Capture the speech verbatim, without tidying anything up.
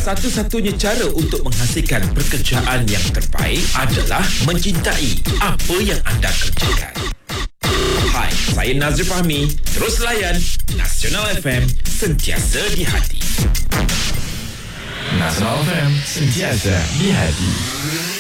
Satu-satunya cara untuk menghasilkan pekerjaan yang terbaik adalah mencintai apa yang anda kerjakan. Hai, saya Nazri Fahmi. Terus layan Nasional F M, sentiasa di hati. Nasional F M, sentiasa di hati.